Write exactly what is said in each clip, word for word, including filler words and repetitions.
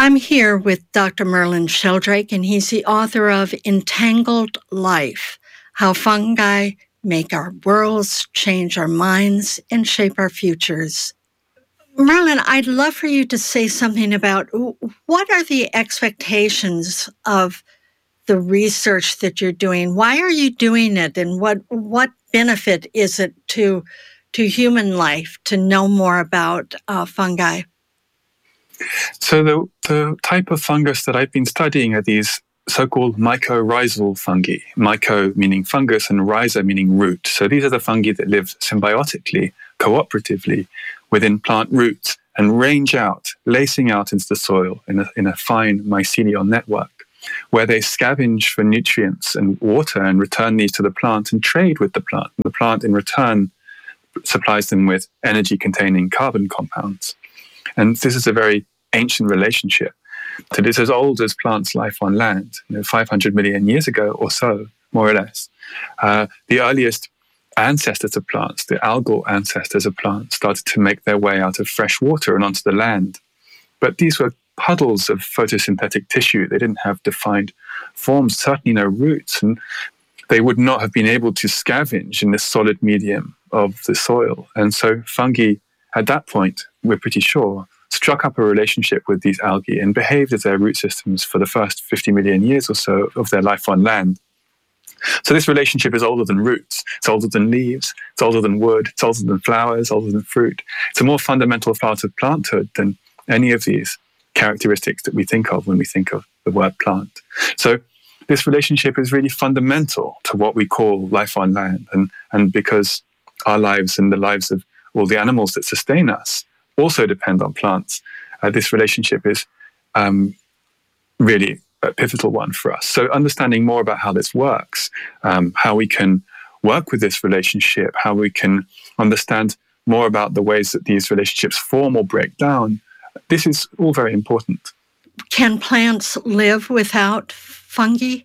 I'm here with Doctor Merlin Sheldrake, and he's the author of Entangled Life: How Fungi Make Our Worlds, Change Our Minds, and Shape Our Futures. Merlin, I'd love for you to say something about what are the expectations of the research that you're doing? Why are you doing it, and what what benefit is it to to human life to know more about uh, fungi? So the, the type of fungus that I've been studying are these so-called mycorrhizal fungi. Myco meaning fungus and rhiza meaning root. So these are the fungi that live symbiotically, cooperatively within plant roots and range out, lacing out into the soil in a, in a fine mycelial network, where they scavenge for nutrients and water and return these to the plant and trade with the plant. And the plant in return supplies them with energy-containing carbon compounds. And this is a very ancient relationship. So it's as old as plants' life on land, you know, five hundred million years ago or so, more or less. Uh, the earliest ancestors of plants, the algal ancestors of plants, started to make their way out of fresh water and onto the land. But these were puddles of photosynthetic tissue. They didn't have defined forms, certainly no roots, and they would not have been able to scavenge in the solid medium of the soil. And so fungi, at that point, we're pretty sure, struck up a relationship with these algae and behaved as their root systems for the first fifty million years or so of their life on land. So this relationship is older than roots, it's older than leaves, it's older than wood, it's older than flowers, older than fruit. It's a more fundamental part of planthood than any of these characteristics that we think of when we think of the word plant. So this relationship is really fundamental to what we call life on land. And, and because our lives and the lives of all the animals that sustain us also depend on plants, uh, this relationship is um, really a pivotal one for us. So understanding more about how this works, um, how we can work with this relationship, how we can understand more about the ways that these relationships form or break down, this is all very important. Can plants live without fungi?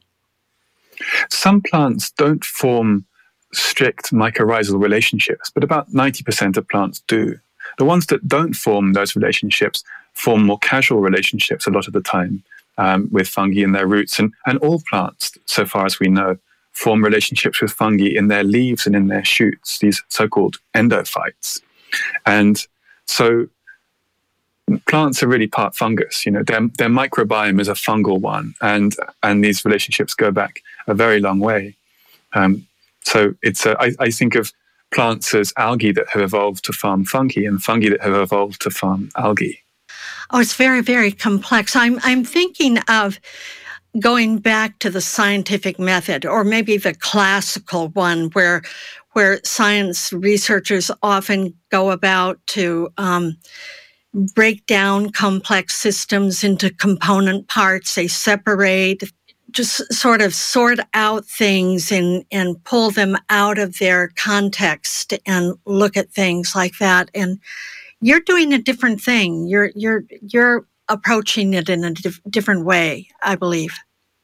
Some plants don't form strict mycorrhizal relationships, but about ninety percent of plants do. The ones that don't form those relationships form more casual relationships a lot of the time um, with fungi in their roots. And, and all plants, so far as we know, form relationships with fungi in their leaves and in their shoots, these so-called endophytes. And so plants are really part fungus. You know, their, their microbiome is a fungal one, and, and these relationships go back a very long way. Um, so it's a, I, I think of plants as algae that have evolved to farm fungi and fungi that have evolved to farm algae. Oh, it's very, very complex. I'm I'm thinking of going back to the scientific method, or maybe the classical one, where where science researchers often go about to um, break down complex systems into component parts. They separate, just sort of sort out things and, and pull them out of their context and look at things like that. And you're doing a different thing. You're you're you're approaching it in a dif- different way, I believe.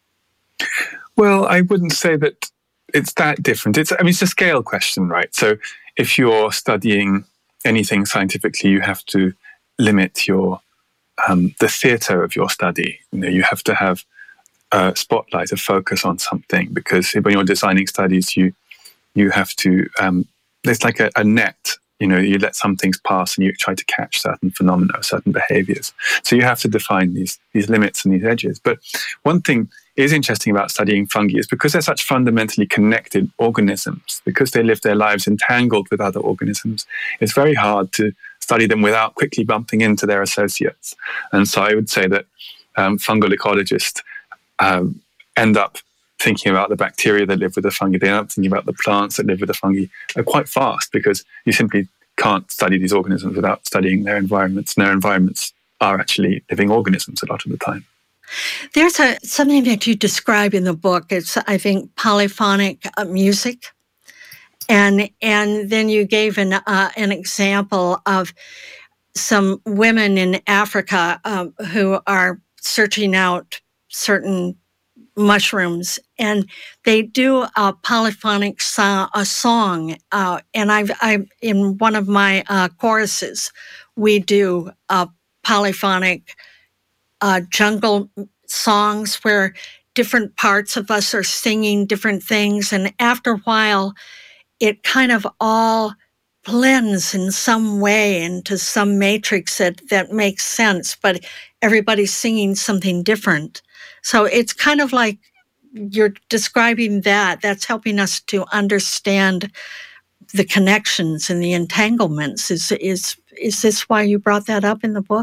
Well, I wouldn't say that it's that different. It's I mean, it's a scale question, right? So if you're studying anything scientifically, you have to limit your um, the theatre of your study. You know, you have to have a spotlight, a focus on something, because when you're designing studies, you you have to. Um, it's like a, a net. You know, you let some things pass and you try to catch certain phenomena, certain behaviors. So you have to define these these limits and these edges. But one thing is interesting about studying fungi is because they're such fundamentally connected organisms, because they live their lives entangled with other organisms, it's very hard to study them without quickly bumping into their associates. And so I would say that um, fungal ecologists um, end up thinking about the bacteria that live with the fungi. They end up thinking about the plants that live with the fungi uh, quite fast, because you simply can't study these organisms without studying their environments. And their environments are actually living organisms a lot of the time. There's a something that you describe in the book. It's, I think, polyphonic uh, music. And and then you gave an uh, an example of some women in Africa um, who are searching out certain mushrooms, and they do a polyphonic so- a song. Uh, and I've I in one of my uh, choruses, we do a polyphonic uh, jungle songs where different parts of us are singing different things. And after a while, it kind of all blends in some way into some matrix that, that makes sense, but everybody's singing something different. So it's kind of like you're describing that. That's helping us to understand the connections and the entanglements. Is, is, is this why you brought that up in the book?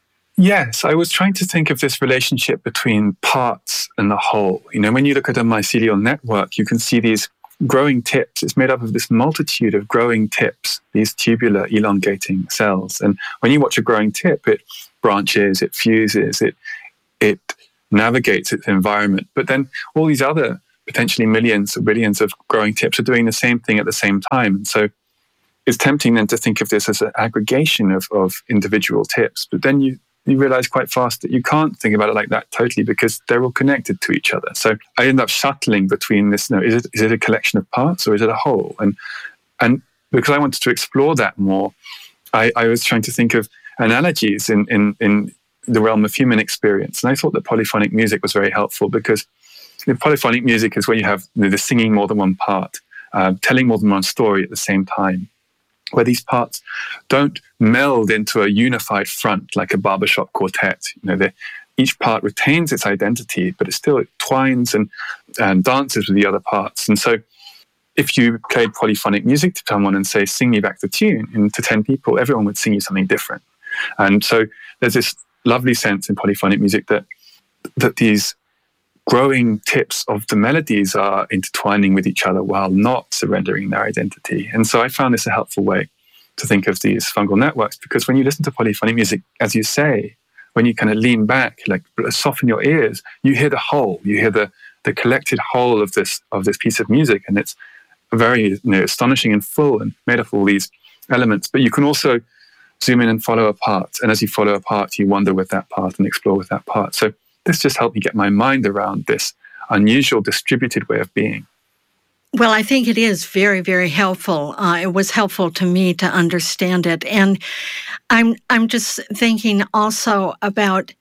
Yes, I was trying to think of this relationship between parts and the whole. You know, when you look at a mycelial network, you can see these growing tips. It's made up of this multitude of growing tips, these tubular elongating cells. And when you watch a growing tip, it branches, it fuses, it it navigates its environment. But then all these other potentially millions or billions of growing tips are doing the same thing at the same time. And so it's tempting then to think of this as an aggregation of, of individual tips. But then you you realize quite fast that you can't think about it like that totally, because they're all connected to each other. So I end up shuttling between this, you know, is it is it a collection of parts or is it a whole? And and because I wanted to explore that more, I, I was trying to think of analogies in, in, in the realm of human experience. And I thought that polyphonic music was very helpful, because the polyphonic music is where you have the singing more than one part, uh, telling more than one story at the same time, where these parts don't meld into a unified front like a barbershop quartet. You know, each part retains its identity, but it still twines and, and dances with the other parts. And so if you played polyphonic music to someone and say, sing me back the tune, and to ten people, everyone would sing you something different. And so there's this lovely sense in polyphonic music that that these growing tips of the melodies are intertwining with each other while not surrendering their identity. And so I found this a helpful way to think of these fungal networks, because when you listen to polyphonic music, as you say, when you kind of lean back, like soften your ears, you hear the whole, you hear the the collected whole of this of this piece of music, and it's very, you know, astonishing and full and made up of all these elements. But you can also zoom in and follow a part, and as you follow a part, you wander with that part and explore with that part. So this just helped me get my mind around this unusual distributed way of being. Well, I think it is very, very helpful. Uh, it was helpful to me to understand it. And I'm I'm just thinking also about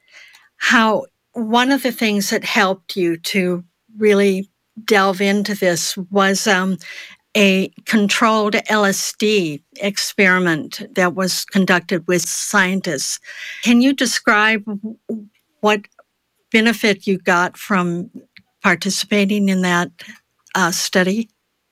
how one of the things that helped you to really delve into this was um, a controlled L S D experiment that was conducted with scientists. Can you describe what benefit you got from participating in that uh, study?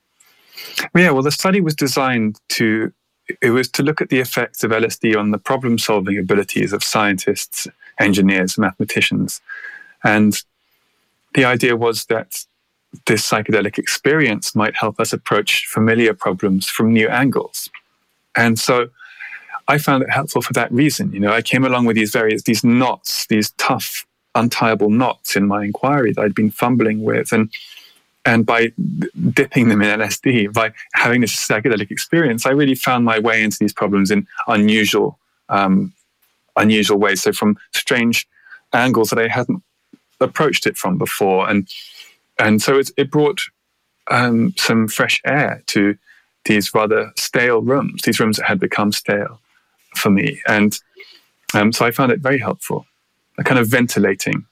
Yeah, well, the study was designed to, it was to look at the effects of L S D on the problem-solving abilities of scientists, engineers, mathematicians. And the idea was that this psychedelic experience might help us approach familiar problems from new angles. And so I found it helpful for that reason. You know, I came along with these various, these knots, these tough, untieable knots in my inquiry that I'd been fumbling with. And and by dipping them in L S D, by having this psychedelic experience, I really found my way into these problems in unusual, um, unusual ways. So from strange angles that I hadn't approached it from before. And and so it, it brought um, some fresh air to these rather stale rooms, these rooms that had become stale for me. And um, so I found it very helpful, a kind of ventilating.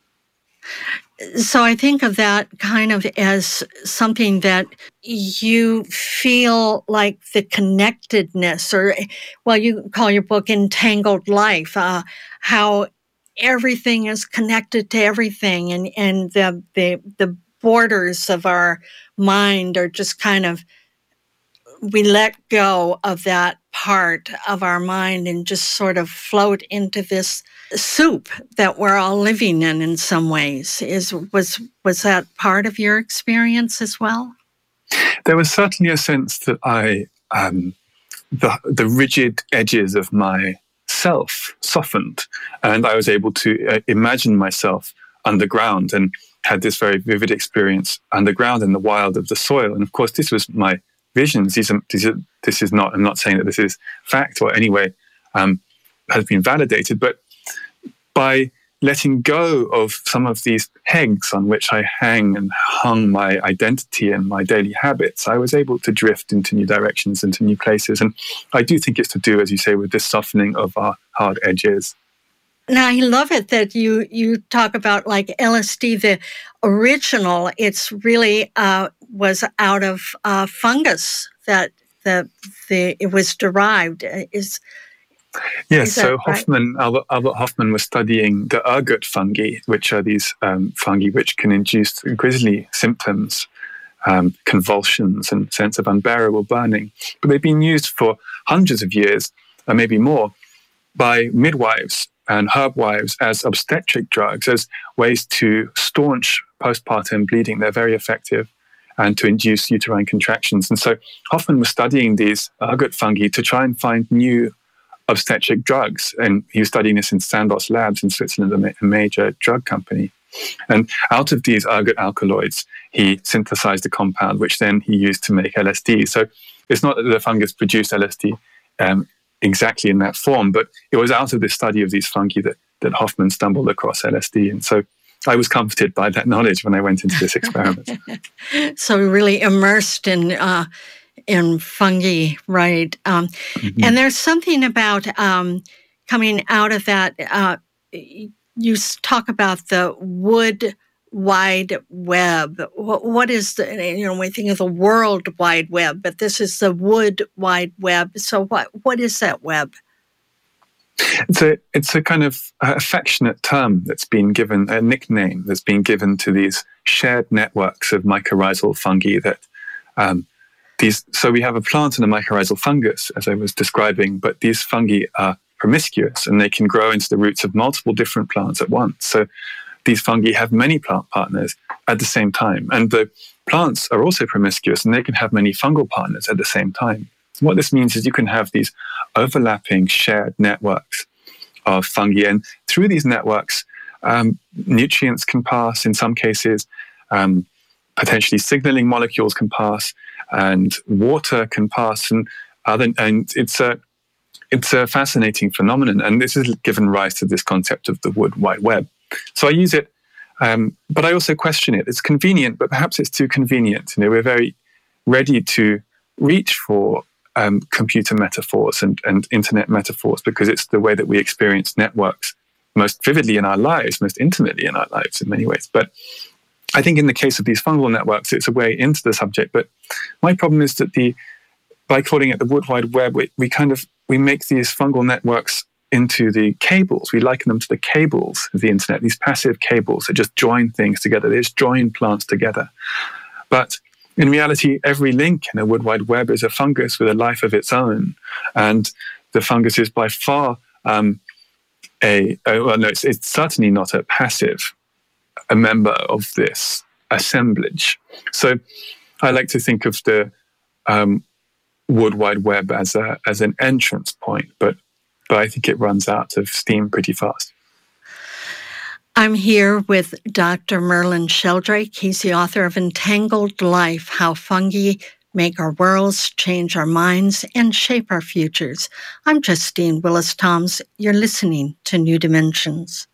So I think of that kind of as something that you feel like the connectedness, or, well, you call your book Entangled Life, uh, how everything is connected to everything, and, and the, the the borders of our mind are just kind of, we let go of that part of our mind and just sort of float into this soup that we're all living in in some ways. Is was was that part of your experience as well? There was certainly a sense that I, um, the the rigid edges of my self softened, and I was able to uh, imagine myself underground, and had this very vivid experience underground in the wild of the soil. And of course, this was my visions. These are, these are, this is not, I'm not saying that this is fact or anyway um, has been validated, but by letting go of some of these pegs on which I hang and hung my identity and my daily habits, I was able to drift into new directions, into new places. And I do think it's to do, as you say, with this softening of our hard edges. And I love it that you you talk about like L S D, the original. It's really uh, was out of uh, fungus that the the it was derived. Is Yes, is so that right? Hoffman, Albert, Albert Hoffman was studying the ergot fungi, which are these um, fungi which can induce grisly symptoms, um, convulsions, and sense of unbearable burning. But they've been used for hundreds of years, or maybe more, by midwives and herb wives as obstetric drugs, as ways to staunch postpartum bleeding. They're very effective, and to induce uterine contractions. And so Hoffman was studying these ergot fungi to try and find new obstetric drugs. And he was studying this in Sandoz Labs in Switzerland, a major drug company. And out of these ergot alkaloids, he synthesized a compound which then he used to make L S D. So it's not that the fungus produced L S D um, exactly in that form, but it was out of this study of these fungi that, that Hoffman stumbled across L S D. And so I was comforted by that knowledge when I went into this experiment. So really immersed in uh, in fungi, right? Um, mm-hmm. And there's something about um, coming out of that. Uh, you talk about the wood wide web. What, what is the, you know, we think of the World Wide Web, but this is the wood wide web. So what what is that web? It's a it's a kind of affectionate term that's been given, a nickname that's been given to these shared networks of mycorrhizal fungi that um, these. So we have a plant and a mycorrhizal fungus, as I was describing, but these fungi are promiscuous and they can grow into the roots of multiple different plants at once. So these fungi have many plant partners at the same time, and the plants are also promiscuous and they can have many fungal partners at the same time. What this means is you can have these overlapping shared networks of fungi, and through these networks, um, nutrients can pass in some cases, um, potentially signaling molecules can pass, and water can pass, and other. And it's a it's a fascinating phenomenon, and this has given rise to this concept of the wood wide web. So I use it, um, but I also question it. It's convenient, but perhaps it's too convenient. You know, we're very ready to reach for Um, computer metaphors and, and internet metaphors because it's the way that we experience networks most vividly in our lives, most intimately in our lives in many ways. But I think in the case of these fungal networks, it's a way into the subject. But my problem is that the by calling it the Wood Wide Web, we, we kind of we make these fungal networks into the cables. We liken them to the cables of the internet, these passive cables that just join things together. They just join plants together. But in reality, every link in a Wood Wide Web is a fungus with a life of its own. And the fungus is by far um, a, a, well, no, it's, it's certainly not a passive a member of this assemblage. So I like to think of the um, Wood Wide Web as a as an entrance point, but but I think it runs out of steam pretty fast. I'm here with Doctor Merlin Sheldrake. He's the author of Entangled Life, How Fungi Make Our Worlds, Change Our Minds, and Shape Our Futures. I'm Justine Willis-Toms. You're listening to New Dimensions.